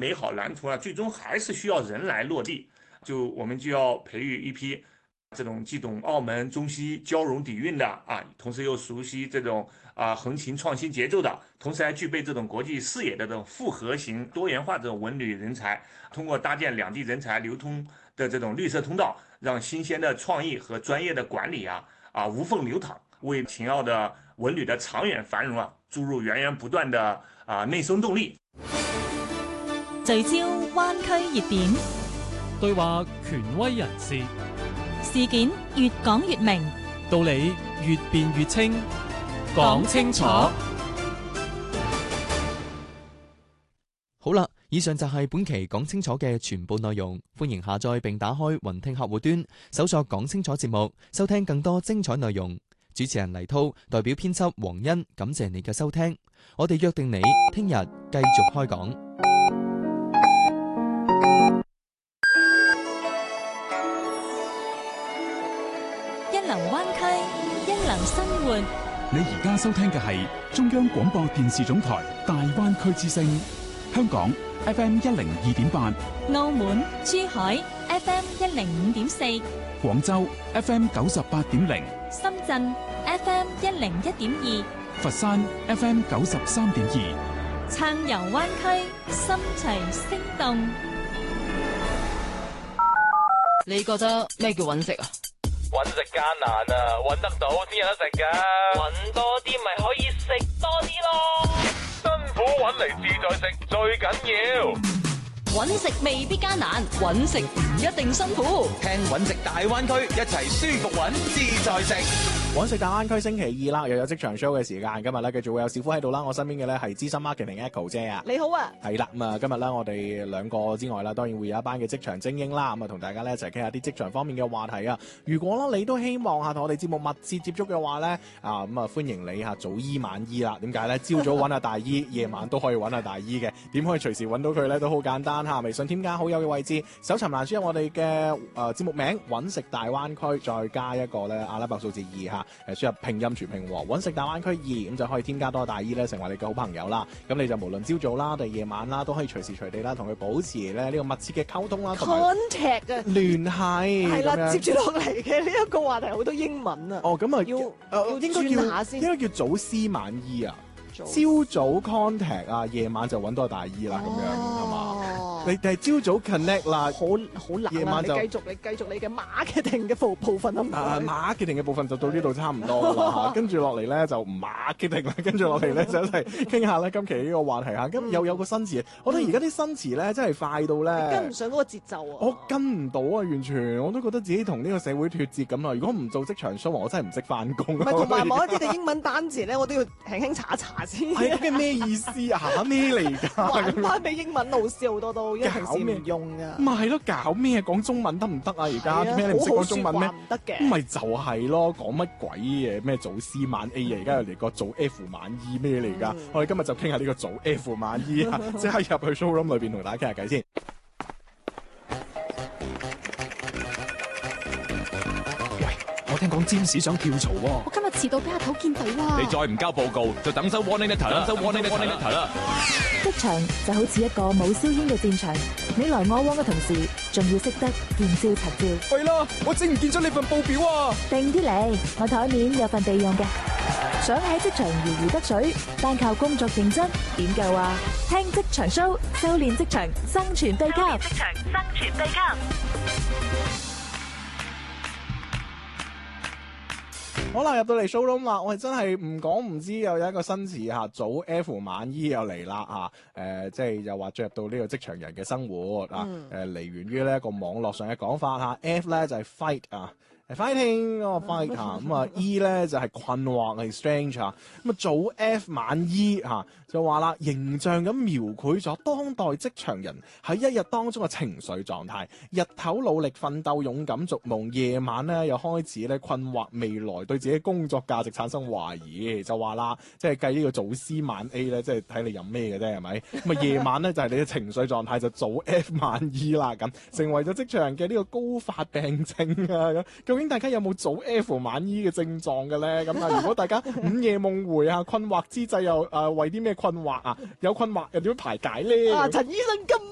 美好蓝图啊，最终还是需要人来落地。我们就要培育一批这种既懂澳门中西交融底蕴的啊，同时又熟悉这种横琴创新节奏的，同时还具备这种国际视野的这种复合型多元化这种文旅人才。通过搭建两地人才流通的这种绿色通道，让新鲜的創意和專業的管理無縫流淌，為秦澳的文旅的長遠繁榮注入源源不斷的內生動力。 聚焦灣區熱點， 對話權威人士， 事件越講越明， 道理越辯越清，講清楚。 好啦，以上就係本期講清楚嘅全部內容。歡迎下載並打開雲聽客戶端，搜索講清楚節目，收聽更多精彩內容。主持人黎濤代表編輯黃欣，感謝你嘅收聽。我哋約定你聽日繼續開講。 一流灣區，一流生活。 你而家收聽嘅係中央廣播電視總台大灣區之聲，香港 FM 102.8， 澳門、珠海 FM 105.4， 廣州 FM 98.0， 深圳 FM 101.2， 佛山 FM 93.2。 暢遊灣區，心隨聲動。 你覺得咩叫揾食啊？ 揾食艱難啊，揾得到先有得食㗎。揾多啲咪可以食多啲咯。辛苦揾嚟自在食最緊要。 揾食未必艱難，揾食唔一定辛苦。 聽揾食大灣區，一齊舒服揾，自在食。 揾食大灣區星期二啦，又有職場 show 嘅時間。今日咧繼續會有小夫喺度啦，我身邊嘅咧係資深 marketing Echo 姐啊。 你好啊。係啦，咁啊今日咧我哋兩個之外啦，當然會有一班嘅職場精英啦，咁啊同大家咧一齊傾下啲職場方面嘅話題啊。如果咧你都希望嚇同我哋節目密切接觸嘅話咧，咁啊歡迎你嚇早醫晚醫啦。點解咧？朝早揾下大醫，夜晚都可以揾下大醫嘅。點可以隨時揾到佢咧？都好簡單嚇。微信添加好友嘅位置，搜尋欄輸入我哋嘅節目名揾食大灣區，再加一個咧阿拉伯數字2嚇，輸入拼音全拼和揾食大灣區2，咁就可以添加多大醫咧，成為你嘅好朋友啦。咁你就無論朝早啦定夜晚啦，都可以隨時隨地啦同佢保持咧呢個密切嘅溝通啦，同埋 contact 啊， 聯繫係啦。接住落嚟嘅呢一個話題好多英文啊。 哦，咁啊要應該轉下先， 應該叫早思晚醫啊。朝早 contact 啊，夜晚就揾多大醫啦，咁樣係嘛？你係朝早 connect 啦， 好難。夜晚就你繼續你嘅 marketing 嘅部分啊。 marketing 嘅部分就到呢度差唔多啦嚇，跟住落嚟咧就唔 marketing 啦，跟住落嚟咧就一齊傾下咧今期呢個話題嚇。咁又有個新詞，我覺得而家啲新詞咧真係快到咧， 跟唔上嗰個節奏啊！ 我跟唔到啊，完全我都覺得自己同呢個社會脫節咁啊！如果唔做職場 show，我真係唔識翻工。 唔係，同埋某一啲嘅英文單詞咧，我都要輕輕查一查先。 係咁嘅咩意思啊？咩嚟㗎？ 還翻俾英文老師好多都，因為平時唔用㗎。 咪係咯，搞咩？講中文得唔得啊？而家咩你唔識講中文咩？ 唔得嘅。 咪就係咯，講乜鬼嘢？咩早 C 晚 A 啊？而家又嚟個早 F 晚 E 咩嚟㗎？我哋今日就傾下呢個早 F 晚 E 啊！即刻入去 showroom 裏邊同大家傾下偈先。 我聽講占士想跳槽喎。 我今日遲到俾阿頭見到啊！ 你再唔交報告，就等收 warning letter 啦！收 warning letter 啦！ 職場就好似一個冇硝煙嘅戰場，你來我往嘅同時，仲要識得見招拆招。 喂啦，我整唔見咗你份報表啊！ 定啲嚟，我台面有份備用嘅。想喺職場如魚得水，單靠工作認真點夠啊？聽職場 show， 修煉職場生存秘笈。職場生存秘笈。 好啦，入到嚟 showroom 啦，我哋真係唔講唔知又有一個新詞嚇，早 F 晚 E 又嚟啦嚇，即係又話進入到呢個職場人嘅生活啊，嚟源於呢一個網絡上嘅講法嚇 ，F 咧就係 fight 啊。fighting 嗰個 fight 嚇，咁啊 E 咧就係困惑係 strange 嚇，咁啊早 F 晚 E 嚇就話啦，形象咁描繪咗當代職場人喺一日當中嘅情緒狀態，日頭努力奮鬥勇敢逐夢，夜晚咧又開始咧困惑未來，對自己工作價值產生懷疑，就話啦，即係計呢個早 C 晚 A 咧，即係睇你飲咩嘅啫係咪？咁啊夜晚咧就係你嘅情緒狀態就早 F 晚 E 啦，咁成為咗職場人嘅呢個高發病症啊咁。究竟大家有冇早 F 晚 E 嘅症狀嘅咧？咁啊，如果大家午夜夢回啊，困惑之際又為啲咩困惑啊？有困惑又點樣排解咧？ 陳醫生今